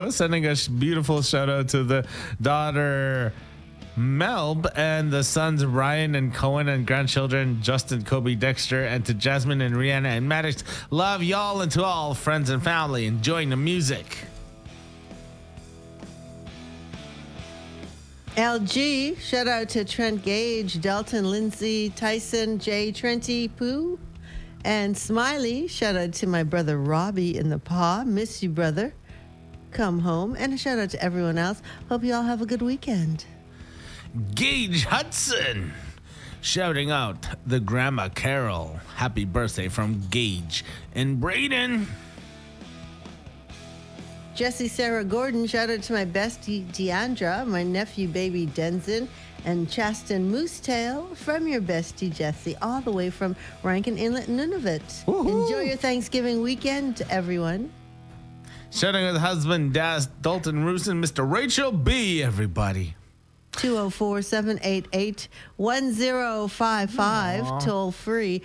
Sending a beautiful shout out to the daughter Melb and the sons Ryan and Cohen and grandchildren Justin, Kobe, Dexter, and to Jasmine and Rihanna and Maddox. Love y'all, and to all friends and family enjoying the music. LG, shout out to Trent Gage, Delton, Lindsay, Tyson, Jay, Trenty, Pooh, and Smiley. Shout out to my brother Robbie in the paw. Miss you, brother. Come home. And a shout out to everyone else. Hope you all have a good weekend. Gage Hudson shouting out the Grandma Carol. Happy birthday from Gage and Braden. Jesse Sarah Gordon, shout out to my bestie Deandra, my nephew baby Denzin, and Chaston Moosetail from your bestie Jesse, all the way from Rankin Inlet, Nunavut. Woo-hoo. Enjoy your Thanksgiving weekend, everyone. Shouting out the husband, Daz, Dalton Roosin, Mr. Rachel B, everybody. 204-788-1055, toll free,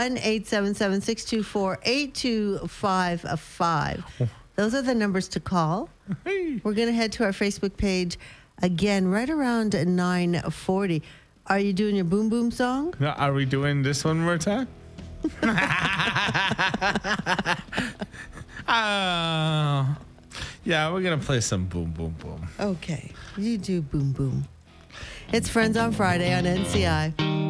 1-877-624-8255. Those are the numbers to call. Hey. We're going to head to our Facebook page again right around 9:40. Are you doing your boom boom song? Now, are we doing this one more time? Yeah, we're going to play some boom boom boom. Okay, you do boom boom. It's Friends on Friday on NCI.